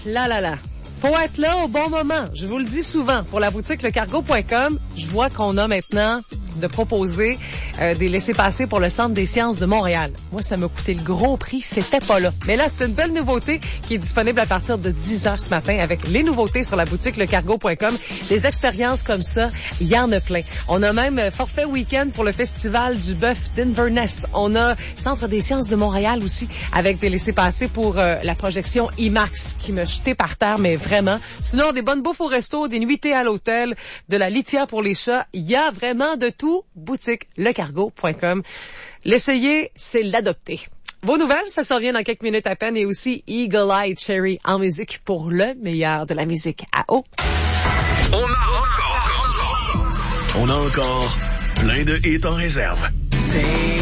là. Faut être là au bon moment. Je vous le dis souvent. Pour la boutique lecargo.com, je vois qu'on a maintenant de proposer des laissez-passer pour le Centre des sciences de Montréal. Moi, ça m'a coûté le gros prix. C'était pas là. Mais là, c'est une belle nouveauté qui est disponible à partir de 10h ce matin avec les nouveautés sur la boutique lecargo.com. Des expériences comme ça, il y en a plein. On a même forfait week-end pour le festival du bœuf d'Inverness. On a Centre des sciences de Montréal aussi avec des laissez-passer pour la projection IMAX qui m'a jeté par terre, mais vraiment. Sinon, des bonnes bouffes au resto, des nuitées à l'hôtel, de la litière pour les chats. Il y a vraiment de tout. Boutique lecargo.com. L'essayer, c'est l'adopter. Vos nouvelles, ça s'en vient dans quelques minutes à peine. Et aussi Eagle Eye Cherry en musique pour le meilleur de la musique à eau. On a encore plein de hits en réserve.